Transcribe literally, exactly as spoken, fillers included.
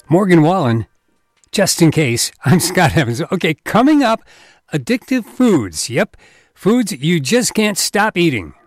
Morgan Wallen, just in case. I'm Scott Evans. Okay, coming up, addictive foods. Yep, foods you just can't stop eating.